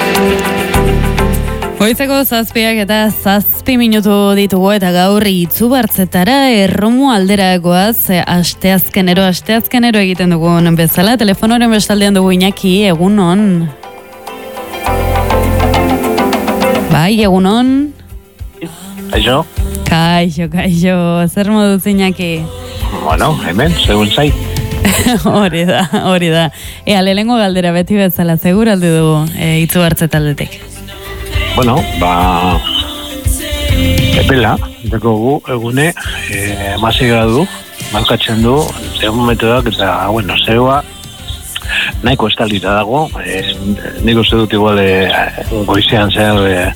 Goizeko 7 eta 7 minutu ditugu eta gaur Itzubartzetara Erromu alderagoaz asteazkenero egiten dugun bezala. Telefonoren bestaldean dugu Iñaki, egunon. Bai, egunon. Kaixo. Kaixo, zer moduz Iñaki? Bueno, hemen, segun zait. Hori da. Lehengo galdera beti bezala, seguraldi dugu Itzubartze taldetik. Bueno, epela, deko gu, egune, 16 gradu, markatzen du, termometroak eta, zegoa, nahiko estalita dago, nik uste dut igual goizean zer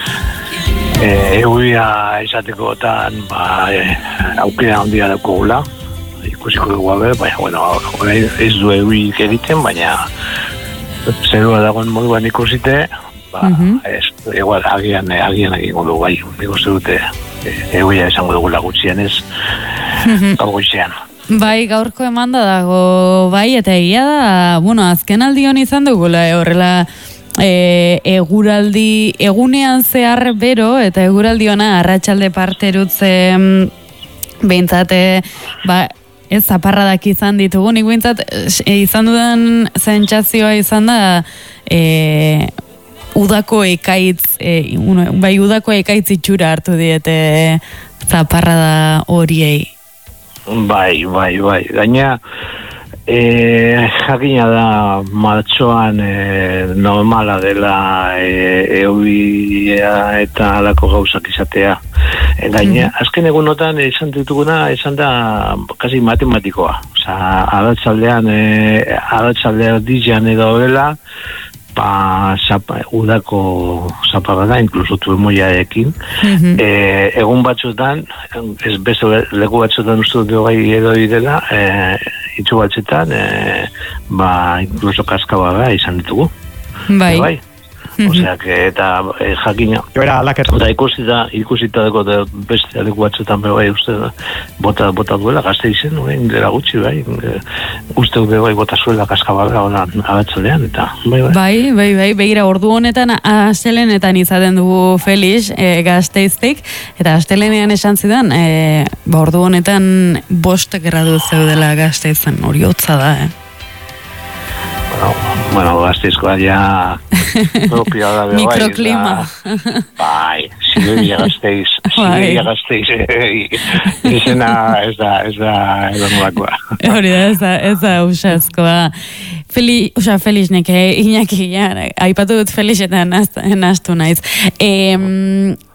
euria izatekotan, aukera handia daukogula, ikusiko dugu abe, baina, ez du eurik egiten, baina zerua dagoen moduan ikusite, igual, agian egingo dugu, bai, nik uste dute, egoia esango dugu lagutzienez, goizean. Bai, gaurko emanda dago, bai, eta egia da, azken aldion izan dugula, horrela, eguraldi, egunean zehar bero, eta eguraldiona arratsalde parterutzen, behintzate, ez zaparradak izan ditugu, nik behintzat, izan dudan zentzazioa izan da, udako ekaitz, udako ekaitz itxura hartu diete zaparrada horiei. Bai. Gaina, jakina da martxoan normala dela euria eta alako gauzak izatea. Gaina, azken egunotan izan dituguna, izan da kasi matematikoa. Osa, arratsaldea dizian edo horrela, udako zaparrada, inkluso turmoiarekin. Egun batzutan, ez beste leku batzutan uste dut gai edo dela, Itzubartzetan, inkluso kaskabarra izan ditugu. Bai. Osea, eta jakina. Eta ikusita dago beste leku batzutan, bai, uste bota duela, gazte izen, dela gutxi, bai. Uste dut bai, bota zuela kaskabarra abatzalean, eta bai. Begira, ordu honetan astelenetan izaten dugu Felix Gasteiztik, eta astelenean esan zidan, ordu honetan 5 gradu zeudela Gasteizen, hori hotza da, Gasteizkoa ja propioa da, mikroklima. Bai, Siberia Gasteiz, izena ez da edonolakoa. Hori da, ez da usazkoa. Felix neke, Iñaki, aipatu dut Felix eta nastu naiz.